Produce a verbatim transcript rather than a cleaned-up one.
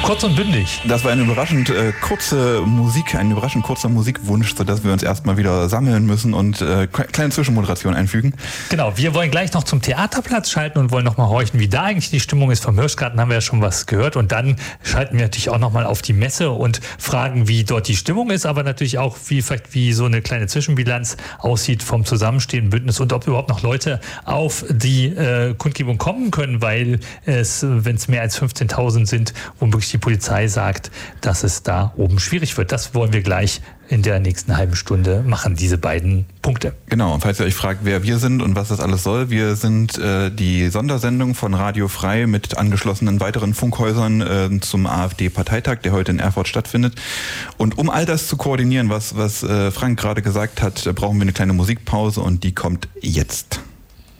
Kurz und bündig. Das war eine überraschend äh, kurze Musik, ein überraschend kurzer Musikwunsch, sodass wir uns erstmal wieder sammeln müssen und äh, kleine Zwischenmoderation einfügen. Genau, wir wollen gleich noch zum Theaterplatz schalten und wollen nochmal horchen, wie da eigentlich die Stimmung ist. Vom Hirschgarten haben wir ja schon was gehört und dann schalten wir natürlich auch nochmal auf die Messe und fragen, wie dort die Stimmung ist, aber natürlich auch, wie vielleicht wie so eine kleine Zwischenbilanz aussieht vom Zusammenstehen Bündnis und ob überhaupt noch Leute auf die äh, Kundgebung kommen können, weil es, wenn es mehr als fünfzehntausend sind, womöglich die Polizei sagt, dass es da oben schwierig wird. Das wollen wir gleich in der nächsten halben Stunde machen, diese beiden Punkte. Genau, und falls ihr euch fragt, wer wir sind und was das alles soll, wir sind äh, die Sondersendung von Radio Frei mit angeschlossenen weiteren Funkhäusern äh, zum AfD-Parteitag, der heute in Erfurt stattfindet. Und um all das zu koordinieren, was, was äh, Frank gerade gesagt hat, brauchen wir eine kleine Musikpause und die kommt jetzt.